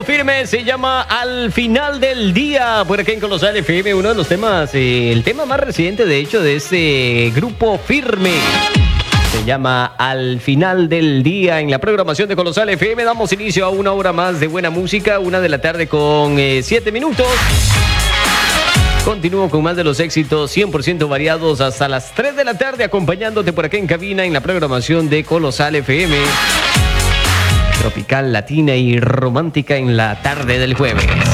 Firme se llama Al Final del Día, por aquí en Colosal FM, uno de los temas, el tema más reciente de hecho de este grupo Firme. Se llama Al Final del Día. En la programación de Colosal FM damos inicio a una hora más de buena música, 1:00 con 7 minutos. Continúo con más de los éxitos 100% variados hasta las 3 de la tarde, acompañándote por acá en cabina en la programación de Colosal FM. Tropical, latina y romántica en la tarde del jueves.